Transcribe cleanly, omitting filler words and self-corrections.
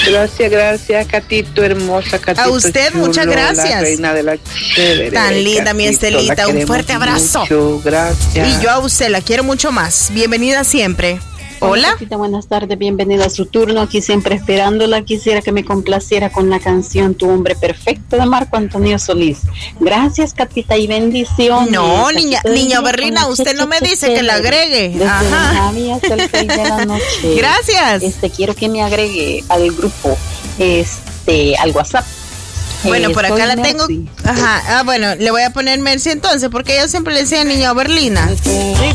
Gracias, Catito hermosa, Catito a usted, chulo, muchas gracias. La reina de la chévere. Tan linda, Catito, mi Estelita, un fuerte abrazo. Mucho, gracias. Y yo a usted la quiero mucho más. Bienvenida siempre. Hola. Catita, buenas tardes, bienvenida a su turno, aquí siempre esperándola. Quisiera que me complaciera con la canción Tu Hombre Perfecto de Marco Antonio Solís. Gracias, Catita, y bendiciones. No, niña Berlina, usted no me dice que la agregue. Desde Javi hasta el 6 de la noche. Gracias. Quiero que me agregue al grupo, al WhatsApp. Bueno, por acá la tengo. Ajá. Bueno, le voy a poner Mercy entonces, porque yo siempre le decía niña Berlina.